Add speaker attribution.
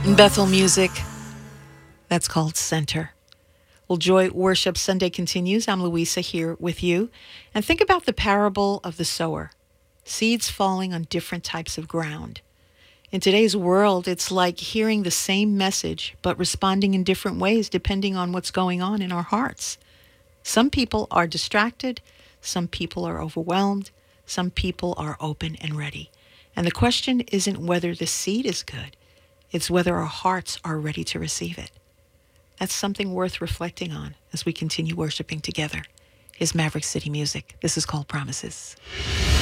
Speaker 1: Bethel music. That's called Center. Well, Joy Worship Sunday continues. I'm Louisa here with you. And think about the parable of the sower. Seeds falling on different types of ground. In today's world, it's like hearing the same message, but responding in different ways depending on what's going on in our hearts. Some people are distracted. Some people are overwhelmed. Some people are open and ready. And the question isn't whether the seed is good. It's whether our hearts are ready to receive it. That's something worth reflecting on as we continue worshiping together. Here's Maverick City Music. This is called Promises.